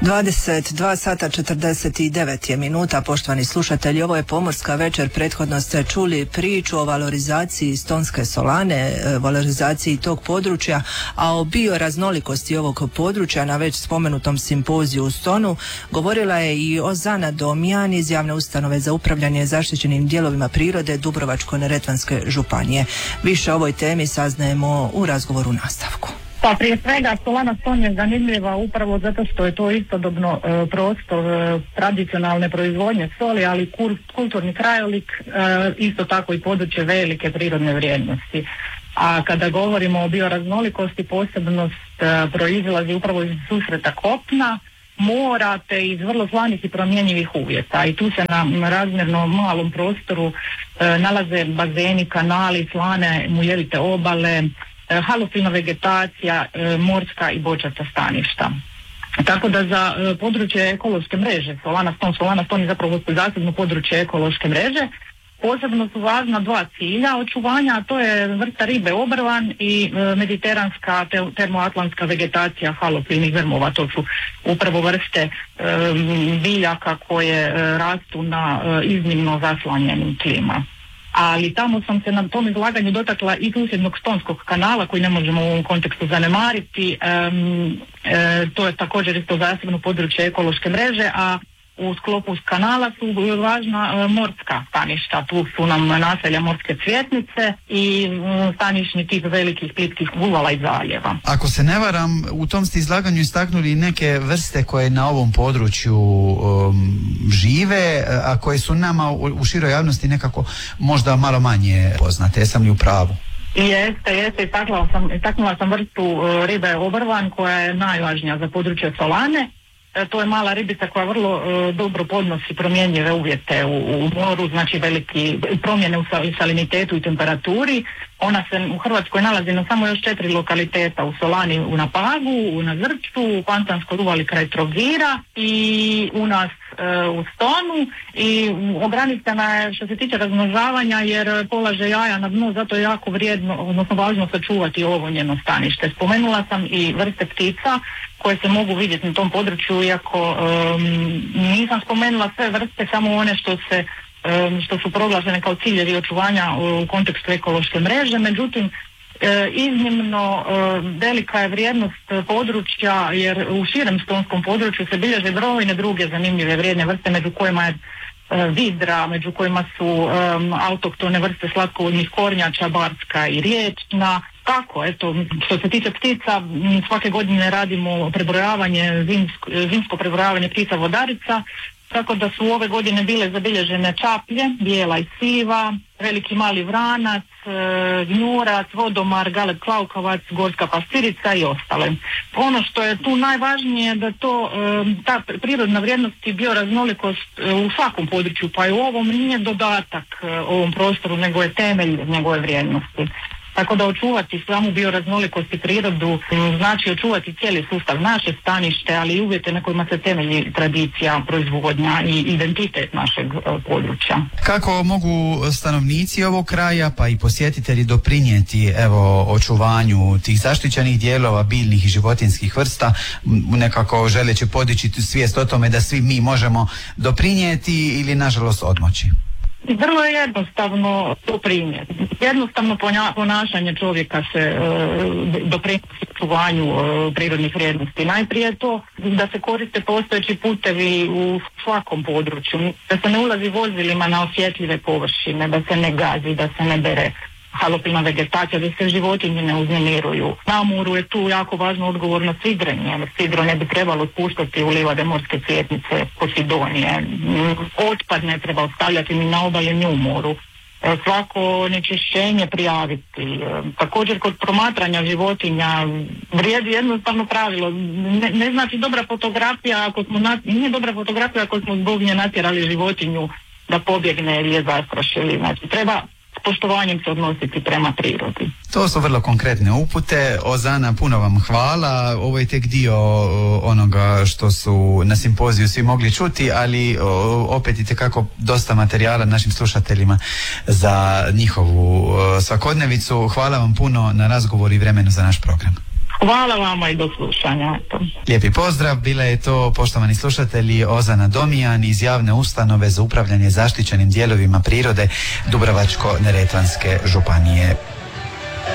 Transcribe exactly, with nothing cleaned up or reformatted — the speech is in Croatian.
dvadeset dva sata četrdeset devet je minuta, poštovani slušatelji, ovo je Pomorska večer. Prethodno ste čuli priču o valorizaciji Stonske solane, valorizaciji tog područja, a o bioraznolikosti ovog područja na već spomenutom simpoziju u Stonu govorila je i Ozana Domjan iz javne ustanove za upravljanje zaštićenim dijelovima prirode Dubrovačko-neretvanske županije. Više o ovoj temi saznajemo u razgovoru u nastavku. Pa prije svega solana Ston je zanimljiva upravo zato što je to istodobno e, prostor e, tradicionalne proizvodnje soli, ali kur, kulturni krajolik, e, isto tako i područje velike prirodne vrijednosti. A kada govorimo o bioraznolikosti, posebnost e, proizilazi upravo iz susreta kopna, mora te iz vrlo slanih i promjenjivih uvjeta. I tu se na razmjerno malom prostoru e, nalaze bazeni, kanali, slane, muljevite obale, halofilna vegetacija, morska i bočasta staništa. Tako da za područje ekološke mreže Solana Ston, Solana Ston je zapravo zasebno područje ekološke mreže. Posebno su važna dva cilja očuvanja, a to je vrsta ribe obrvan i mediteranska te, termoatlantska vegetacija halofilnih vrmova. To su upravo vrste um, biljaka koje uh, rastu na uh, iznimno zaslanjenim tlima. Ali tamo sam se na tom izlaganju dotakla i susjednog Stonskog kanala koji ne možemo u ovom kontekstu zanemariti. Um, e, to je također isto zasebno područje ekološke mreže, a u sklopu kanala su važna e, morska staništa. Tu su nam naselja morske cvjetnice i e, stanišni tip velikih plitkih uvala i zaljeva. Ako se ne varam, u tom ste izlaganju istaknuli neke vrste koje na ovom području um, žive, a koje su nama u, u široj javnosti nekako možda malo manje poznate. Jesam li u pravu? Jeste, jeste. Istaknula sam, istaknula sam vrstu uh, ribe obrvan koja je najvažnija za područje Solane. To je mala ribica koja vrlo uh, dobro podnosi promjenjive uvjete u, u moru, znači veliki promjene u salinitetu i temperaturi. Ona se u Hrvatskoj nalazi na samo još četiri lokaliteta, u Solani, u Napagu, na Zrču, u Pantanskoj uvali kraj Trogira i u nas uh, u Stonu. I ograničena je što se tiče razmnožavanja jer polaže jaja na dnu, zato je jako vrijedno, odnosno važno sačuvati ovo njeno stanište. Spomenula sam i vrste ptica koje se mogu vidjeti na tom području, iako um, nisam spomenula sve vrste, samo one što se um, što su proglašene kao ciljevi očuvanja u kontekstu ekološke mreže. Međutim, e, iznimno e, velika je vrijednost područja jer u širem stonskom području se bilježe brojne druge zanimljive vrijedne vrste, među kojima je e, vidra, među kojima su um, autoktone vrste slatkovodnih kornjača, barska i riječna. Tako, eto, što se tiče ptica, svake godine radimo prebrojavanje, zimsko, zimsko prebrojavanje ptica vodarica, tako da su ove godine bile zabilježene čaplje, bijela i siva, veliki mali vranac, gnjurac, vodomar, galeb klaukavac, gorska pastirica i ostale. Ono što je tu najvažnije da to, ta prirodna vrijednost i bioraznolikost u svakom području, pa i u ovom, nije dodatak ovom prostoru, nego je temelj njegove vrijednosti. Tako da očuvati samu bioraznolikost i prirodu znači očuvati cijeli sustav, naše stanište, ali i uvjete na kojima se temelji tradicija, proizvodnja i identitet našeg područja. Kako mogu stanovnici ovog kraja pa i posjetitelji doprinijeti evo očuvanju tih zaštićenih dijelova biljnih i životinjskih vrsta, nekako želeći podići svijest o tome da svi mi možemo doprinijeti ili nažalost odmoći? Vrlo je jednostavno doprinijeti. Jednostavno ponašanje čovjeka se e, doprinosi očuvanju e, prirodnih vrijednosti. Najprije to da se koriste postojeći putevi u svakom području, da se ne ulazi vozilima na osjetljive površine, da se ne gazi, da se ne bere halofilna vegetacija, da se životinje ne uznemiruju. Na moru je tu jako važno odgovorno sidrenje. Sidro ne bi trebalo spuštati u livade morske cvjetnice, Posidonije. Otpad ne treba ostavljati ni na obali ni u moru. Svako onečišćenje prijaviti. Također kod promatranja životinja vrijedi jednostavno pravilo. Ne, ne znači dobra fotografija ako smo na, nije dobra fotografija ako smo zbog nje natjerali životinju da pobjegne ili je zastrašili. Znači treba s poštovanjem se odnositi prema prirodi. To su vrlo konkretne upute. Ozana, puno vam hvala. Ovo je tek dio onoga što su na simpoziju svi mogli čuti, ali opet itekako dosta materijala našim slušateljima za njihovu svakodnevicu. Hvala vam puno na razgovor i vremenu za naš program. Hvala vama i do slušanja. Lijepi pozdrav, bila je to, poštovani slušatelji, Ozana Domijan iz javne ustanove za upravljanje zaštićenim dijelovima prirode Dubrovačko-neretvanske županije.